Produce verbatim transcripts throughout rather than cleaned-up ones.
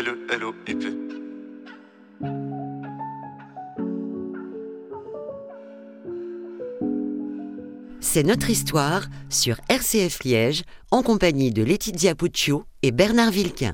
L E L O I P. C'est notre histoire sur R C F Liège, en compagnie de Laetitia Puccio et Bernard Vilquin.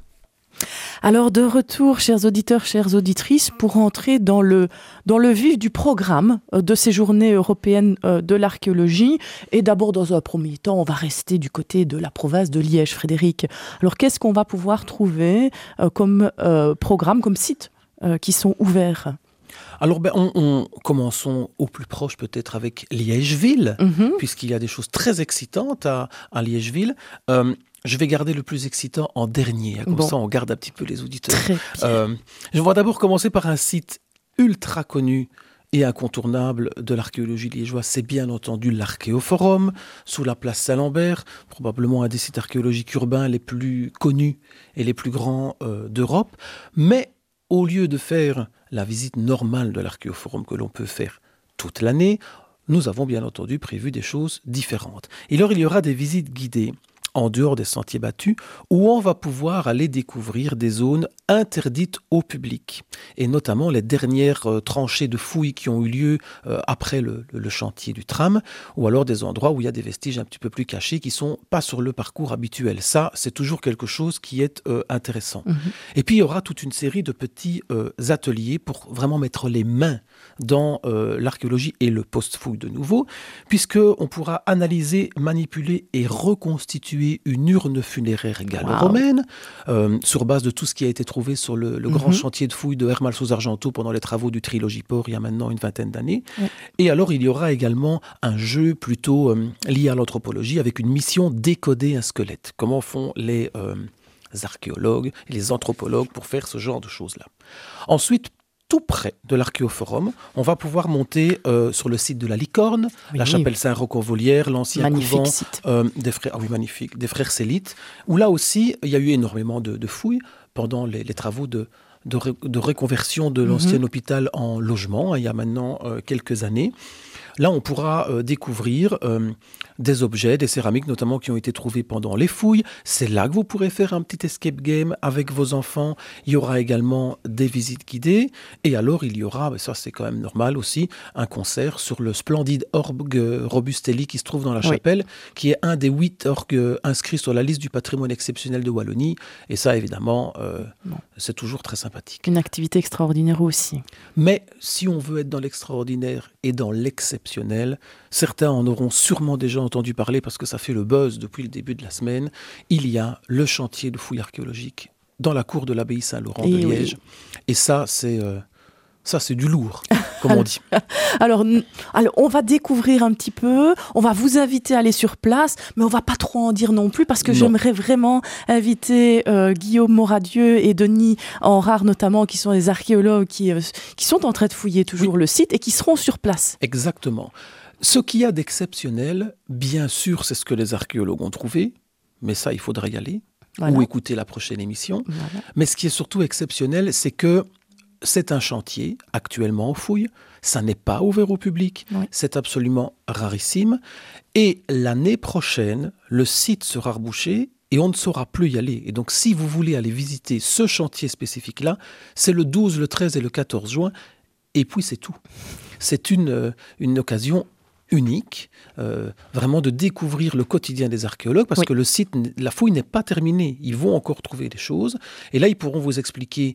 Alors de retour, chers auditeurs, chères auditrices, pour entrer dans le, dans le vif du programme de ces journées européennes de l'archéologie. Et d'abord, dans un premier temps, on va rester du côté de la province de Liège, Frédéric. Alors qu'est-ce qu'on va pouvoir trouver euh, comme euh, programme, comme sites euh, qui sont ouverts ? Alors, ben, on, on, commençons au plus proche peut-être avec Liège-Ville, mm-hmm. puisqu'il y a des choses très excitantes à, à Liège-Ville. Euh, je vais garder le plus excitant en dernier, comme bon. ça on garde un petit peu les auditeurs. Euh, je vais d'abord commencer par un site ultra connu et incontournable de l'archéologie liégeoise, c'est bien entendu l'Archéoforum, sous la place Saint-Lambert, probablement un des sites archéologiques urbains les plus connus et les plus grands euh, d'Europe. Mais au lieu de faire la visite normale de l'Archéoforum que l'on peut faire toute l'année, nous avons bien entendu prévu des choses différentes. Et alors il y aura des visites guidées en dehors des sentiers battus, où on va pouvoir aller découvrir des zones interdites au public, et notamment les dernières euh, tranchées de fouilles qui ont eu lieu euh, après le, le, le chantier du tram, ou alors des endroits où il y a des vestiges un petit peu plus cachés qui ne sont pas sur le parcours habituel. Ça, c'est toujours quelque chose qui est euh, intéressant. Mmh. Et puis, il y aura toute une série de petits euh, ateliers pour vraiment mettre les mains dans euh, l'archéologie et le post-fouille de nouveau, puisqu'on pourra analyser, manipuler et reconstituer une urne funéraire gallo-romaine, wow. euh, sur base de tout ce qui a été trouvé sur le, le mm-hmm. grand chantier de fouilles de Hermalsos Argentou pendant les travaux du Trilogiport il y a maintenant une vingtaine d'années. Ouais. Et alors, il y aura également un jeu plutôt euh, lié à l'anthropologie avec une mission décoder un squelette. Comment font les euh, archéologues et les anthropologues pour faire ce genre de choses-là. Ensuite, tout près de l'Archéoforum, on va pouvoir monter euh, sur le site de la Licorne, oui, la chapelle Saint-Roch-en-Volière, l'ancien couvent euh, des frères, ah oui, magnifique, des frères Célites, où là aussi, il y a eu énormément de, de fouilles pendant les, les travaux de, de, ré, de réconversion de l'ancien mm-hmm. hôpital en logement, hein, il y a maintenant euh, quelques années. Là, on pourra euh, découvrir euh, des objets, des céramiques notamment qui ont été trouvés pendant les fouilles. C'est là que vous pourrez faire un petit escape game avec vos enfants. Il y aura également des visites guidées. Et alors, il y aura, ça c'est quand même normal aussi, un concert sur le splendide orgue Robustelli qui se trouve dans la chapelle, oui. qui est un des huit orgues inscrits sur la liste du patrimoine exceptionnel de Wallonie. Et ça, évidemment, euh, bon. c'est toujours très sympathique. Une activité extraordinaire aussi. Mais si on veut être dans l'extraordinaire et dans l'exceptionnel, certains en auront sûrement déjà entendu parler parce que ça fait le buzz depuis le début de la semaine. Il y a le chantier de fouilles archéologiques dans la cour de l'abbaye Saint-Laurent et de Liège. Oui. Et ça, c'est, euh, ça, c'est du lourd, comme on dit. Alors, alors, on va découvrir un petit peu, on va vous inviter à aller sur place, mais on ne va pas trop en dire non plus parce que non. j'aimerais vraiment inviter euh, Guillaume Moradieu et Denis Enrard notamment, qui sont des archéologues qui, euh, qui sont en train de fouiller toujours oui. le site et qui seront sur place. Exactement. Ce qu'il y a d'exceptionnel, bien sûr, c'est ce que les archéologues ont trouvé, mais ça, il faudra y aller voilà. ou écouter la prochaine émission. Voilà. Mais ce qui est surtout exceptionnel, c'est que c'est un chantier actuellement en fouille, ça n'est pas ouvert au public, oui. c'est absolument rarissime. Et l'année prochaine, le site sera rebouché et on ne saura plus y aller. Et donc, si vous voulez aller visiter ce chantier spécifique-là, c'est le douze, le treize et le quatorze juin. Et puis, c'est tout. C'est une, une occasion unique, euh, vraiment de découvrir le quotidien des archéologues, parce oui. que le site, la fouille n'est pas terminée. Ils vont encore trouver des choses. Et là, ils pourront vous expliquer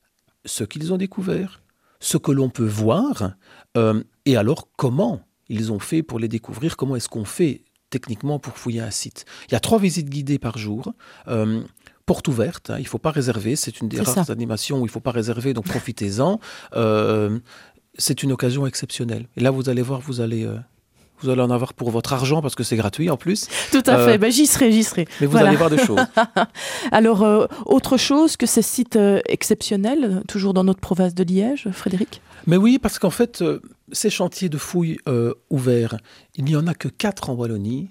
ce qu'ils ont découvert, ce que l'on peut voir, euh, et alors comment ils ont fait pour les découvrir, comment est-ce qu'on fait techniquement pour fouiller un site. Il y a trois visites guidées par jour, euh, porte ouverte, hein, il ne faut pas réserver, c'est une des c'est rares ça. animations où il ne faut pas réserver, donc profitez-en. Euh, c'est une occasion exceptionnelle. Et là, vous allez voir, vous allez... Euh, Vous allez en avoir pour votre argent parce que c'est gratuit en plus. Tout à euh, fait, ben, j'y serai, j'y serai. Mais vous voilà. allez voir des choses. Alors, euh, autre chose que ces sites euh, exceptionnels, toujours dans notre province de Liège, Frédéric ? Mais oui, parce qu'en fait, euh, ces chantiers de fouilles euh, ouverts, il n'y en a que quatre en Wallonie.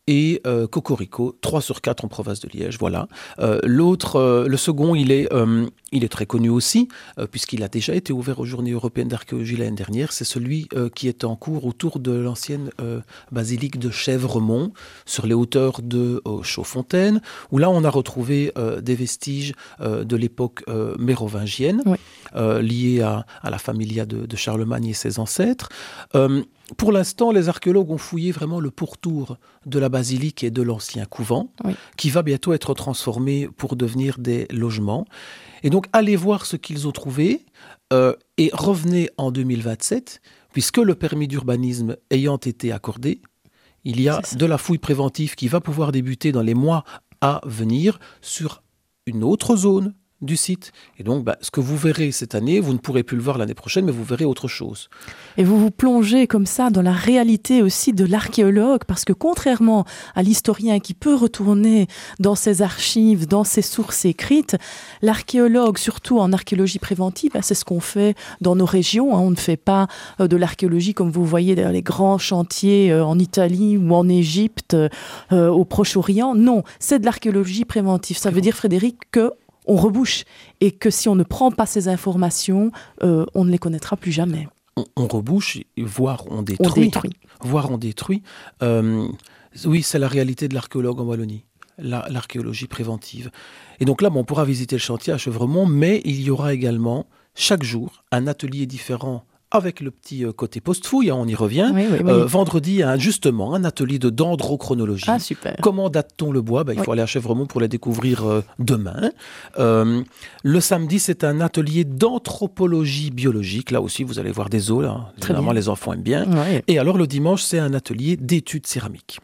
et euh, Cocorico, trois sur quatre en province de Liège, voilà. Euh, l'autre, euh, le second, il est, euh, il est très connu aussi, euh, puisqu'il a déjà été ouvert aux Journées européennes d'archéologie l'année dernière. C'est celui euh, qui est en cours autour de l'ancienne euh, basilique de Chèvremont, sur les hauteurs de euh, Chaudfontaine, où là, on a retrouvé euh, des vestiges euh, de l'époque euh, mérovingienne, oui. euh, liés à, à la familia de, de Charlemagne et ses ancêtres. Euh, Pour l'instant, les archéologues ont fouillé vraiment le pourtour de la basilique et de l'ancien couvent, oui. qui va bientôt être transformé pour devenir des logements. Et donc, allez voir ce qu'ils ont trouvé euh, et revenez en deux mille vingt-sept, puisque le permis d'urbanisme ayant été accordé, il y a de la fouille préventive qui va pouvoir débuter dans les mois à venir sur une autre zone du site. Et donc, bah, ce que vous verrez cette année, vous ne pourrez plus le voir l'année prochaine, mais vous verrez autre chose. Et vous vous plongez comme ça dans la réalité aussi de l'archéologue, parce que contrairement à l'historien qui peut retourner dans ses archives, dans ses sources écrites, l'archéologue, surtout en archéologie préventive, bah, c'est ce qu'on fait dans nos régions. Hein. On ne fait pas euh, de l'archéologie comme vous voyez dans les grands chantiers euh, en Italie ou en Égypte, euh, au Proche-Orient. Non, c'est de l'archéologie préventive. Ça veut dire, Frédéric, que on rebouche et que si on ne prend pas ces informations, euh, on ne les connaîtra plus jamais. On, on rebouche, voire on détruit. On détruit. Voire on détruit. Euh, oui, c'est la réalité de l'archéologue en Wallonie, la, l'archéologie préventive. Et donc là, bon, on pourra visiter le chantier à Chèvremont, mais il y aura également chaque jour un atelier différent avec le petit côté post-fouille, hein, on y revient. Oui, oui, oui. Euh, vendredi, un, justement, un atelier de dendrochronologie. Ah, super. Comment date-t-on le bois ? Ben, il oui. faut aller à Chèvremont pour les découvrir euh, demain. Euh, le samedi, c'est un atelier d'anthropologie biologique. Là aussi, vous allez voir des os. Là. Généralement, les enfants aiment bien. Oui. Et alors, le dimanche, c'est un atelier d'études céramiques.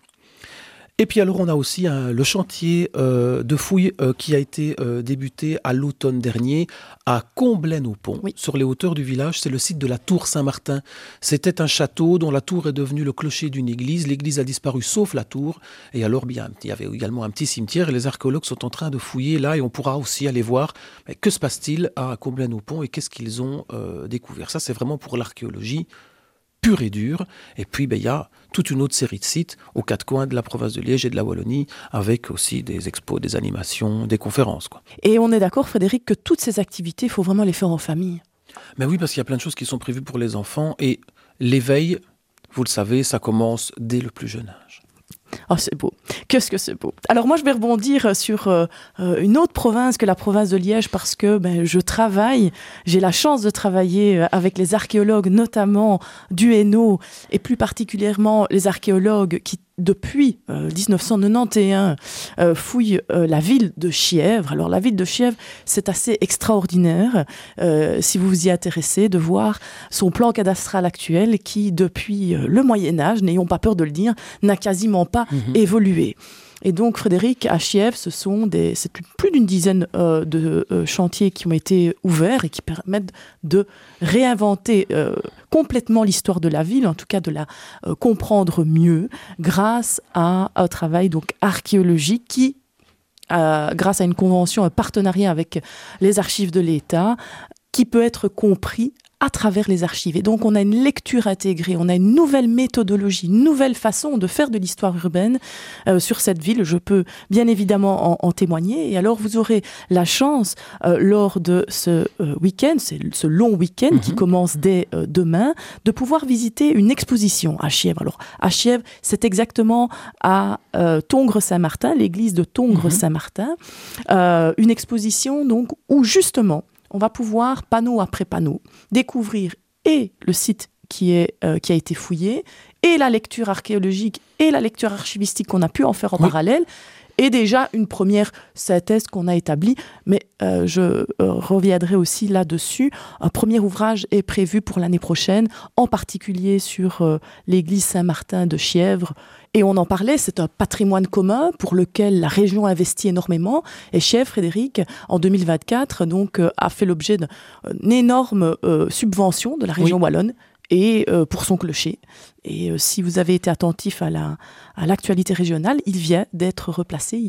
Et puis alors, on a aussi un, le chantier euh, de fouilles euh, qui a été euh, débuté à l'automne dernier à Comblaine-au-Pont, oui. sur les hauteurs du village. C'est le site de la tour Saint-Martin. C'était un château dont la tour est devenue le clocher d'une église. L'église a disparu sauf la tour. Et alors, bien, il y avait également un petit cimetière et les archéologues sont en train de fouiller là et on pourra aussi aller voir mais que se passe-t-il à Comblaine-au-Pont et qu'est-ce qu'ils ont euh, découvert. Ça, c'est vraiment pour l'archéologie pure et dure. Et puis, ben, il y a toute une autre série de sites aux quatre coins de la province de Liège et de la Wallonie, avec aussi des expos, des animations, des conférences, quoi. Et on est d'accord, Frédéric, que toutes ces activités, il faut vraiment les faire en famille. Mais oui, parce qu'il y a plein de choses qui sont prévues pour les enfants. Et l'éveil, vous le savez, ça commence dès le plus jeune âge. Oh, c'est beau. Qu'est-ce que c'est beau. Alors moi, je vais rebondir sur euh, une autre province que la province de Liège parce que ben, je travaille, j'ai la chance de travailler avec les archéologues, notamment du Hainaut, et plus particulièrement les archéologues qui, depuis euh, dix-neuf cent quatre-vingt-onze, euh, fouillent euh, la ville de Chièvre. Alors la ville de Chièvre, c'est assez extraordinaire, euh, si vous vous y intéressez, de voir son plan cadastral actuel qui, depuis euh, le Moyen-Âge, n'ayons pas peur de le dire, n'a quasiment pas mmh. évolué. Et donc, Frédéric, à Chièvre, ce sont des, c'est plus d'une dizaine euh, de euh, chantiers qui ont été ouverts et qui permettent de réinventer euh, complètement l'histoire de la ville, en tout cas de la euh, comprendre mieux, grâce à un travail donc archéologique qui, euh, grâce à une convention, un partenariat avec les archives de l'État, qui peut être compris à travers les archives. Et donc, on a une lecture intégrée, on a une nouvelle méthodologie, une nouvelle façon de faire de l'histoire urbaine euh, sur cette ville. Je peux bien évidemment en, en témoigner. Et alors, vous aurez la chance, euh, lors de ce euh, week-end, c'est ce long week-end mmh. qui commence dès euh, demain, de pouvoir visiter une exposition à Chièvre. Alors, à Chièvre, c'est exactement à euh, Tongres-Saint-Martin, l'église de Tongres-Saint-Martin, euh, une exposition donc où justement, on va pouvoir, panneau après panneau, découvrir et le site qui, est, euh, qui a été fouillé, et la lecture archéologique et la lecture archivistique qu'on a pu en faire en oui. parallèle, et déjà une première synthèse qu'on a établie. Mais euh, je euh, reviendrai aussi là-dessus. Un premier ouvrage est prévu pour l'année prochaine, en particulier sur euh, l'église Saint-Martin de Chièvre. Et on en parlait, c'est un patrimoine commun pour lequel la région investit énormément. Et Chièvre, Frédéric, en deux mille vingt-quatre, donc, euh, a fait l'objet d'une énorme euh, subvention de la région oui. wallonne et euh, pour son clocher. Et euh, si vous avez été attentif à, la, à l'actualité régionale, il vient d'être replacé il y a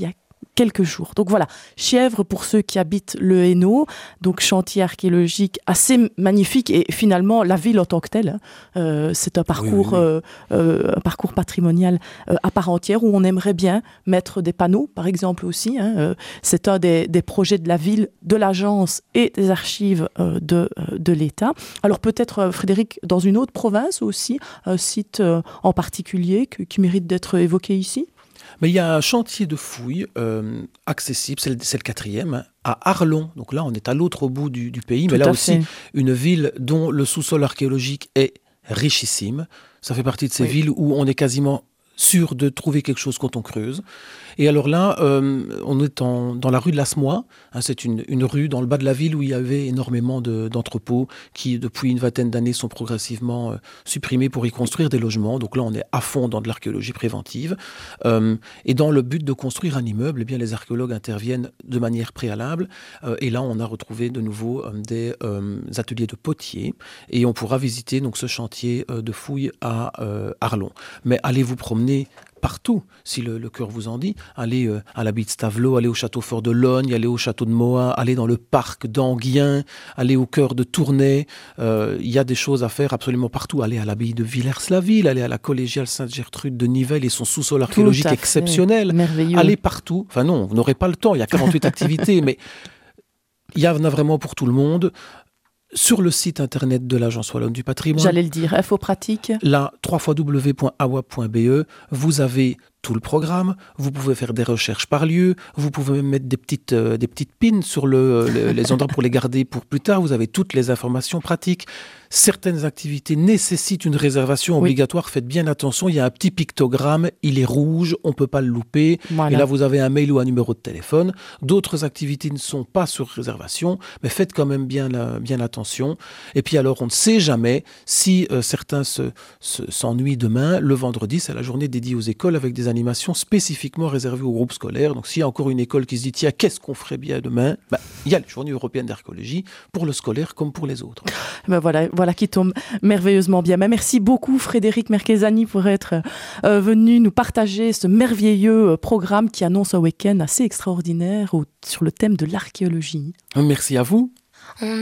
quelques jours. Donc voilà, Chièvre pour ceux qui habitent le Hainaut, donc chantier archéologique assez magnifique et finalement la ville en tant que telle, euh, c'est un parcours, oui, oui, oui. Euh, euh, un parcours patrimonial euh, à part entière où on aimerait bien mettre des panneaux, par exemple aussi. Hein, euh, c'est un des, des projets de la ville, de l'agence et des archives euh, de, euh, de l'État. Alors peut-être, euh, Frédéric, dans une autre province aussi, un site euh, en particulier que, qui mérite d'être évoqué ici? Mais il y a un chantier de fouilles euh, accessible, c'est le, c'est le quatrième, hein, à Arlon. Donc là, on est à l'autre bout du, du pays, Tout mais là fait. aussi, une ville dont le sous-sol archéologique est richissime. Ça fait partie de ces oui. villes où on est quasiment sûr de trouver quelque chose quand on creuse. Et alors là, euh, on est en, dans la rue de l'Asmois. Hein, c'est une, une rue dans le bas de la ville où il y avait énormément de, d'entrepôts qui, depuis une vingtaine d'années, sont progressivement euh, supprimés pour y construire des logements. Donc là, on est à fond dans de l'archéologie préventive. Euh, et dans le but de construire un immeuble, eh bien, les archéologues interviennent de manière préalable. Euh, et là, on a retrouvé de nouveau euh, des euh, ateliers de potiers. Et on pourra visiter donc, ce chantier euh, de fouilles à euh, Arlon. Mais allez vous promener partout, si le, le cœur vous en dit. Allez euh, à l'abbaye de Stavelot, allez au château fort de Logne, allez au château de Mohat, allez dans le parc d'Anguien, allez au cœur de Tournai. Il euh, y a des choses à faire absolument partout. Allez à l'abbaye de Villers-la-Ville, allez à la collégiale Sainte-Gertrude de Nivelles et son sous-sol archéologique exceptionnel. Merveilleux. Allez partout. Enfin non, vous n'aurez pas le temps, il y a quarante-huit activités, mais il y en a vraiment pour tout le monde. Sur le site internet de l'Agence Wallonne du Patrimoine. J'allais le dire, info pratique. Là, w w w point a w a point b e, vous avez tout le programme, vous pouvez faire des recherches par lieu, vous pouvez même mettre des petites, euh, des petites pins sur le, le, les endroits pour les garder pour plus tard, vous avez toutes les informations pratiques. Certaines activités nécessitent une réservation obligatoire, oui. Faites bien attention, il y a un petit pictogramme, il est rouge, on ne peut pas le louper, voilà. Et là vous avez un mail ou un numéro de téléphone. D'autres activités ne sont pas sur réservation, mais faites quand même bien, la, bien attention. Et puis alors, on ne sait jamais si euh, certains se, se, s'ennuient demain, le vendredi, c'est la journée dédiée aux écoles avec des animations spécifiquement réservées aux groupes scolaires. Donc s'il y a encore une école qui se dit, tiens, qu'est-ce qu'on ferait bien demain, ben, il y a la journée européenne d'archéologie pour le scolaire comme pour les autres. Ben voilà, voilà qui tombe merveilleusement bien. Ben merci beaucoup Frédéric Merchesani pour être euh, venu nous partager ce merveilleux programme qui annonce un week-end assez extraordinaire au, sur le thème de l'archéologie. Merci à vous.